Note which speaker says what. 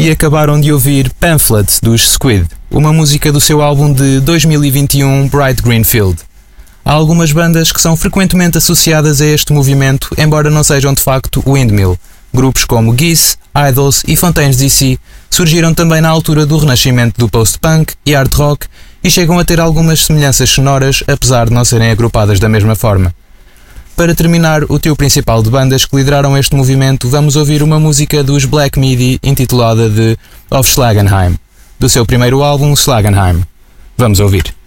Speaker 1: E acabaram de ouvir Pamphlet dos Squid, uma música do seu álbum de 2021 Bright Green Field. Há algumas bandas que são frequentemente associadas a este movimento, embora não sejam de facto o Windmill. Grupos como Geese, Idols e Fontaines DC surgiram também na altura do renascimento do post-punk e hard rock e chegam a ter algumas semelhanças sonoras, apesar de não serem agrupadas da mesma forma. Para terminar o trio principal de bandas que lideraram este movimento, vamos ouvir uma música dos Black Midi intitulada de Auf Schlagenheim, do seu primeiro álbum Schlagenheim. Vamos ouvir.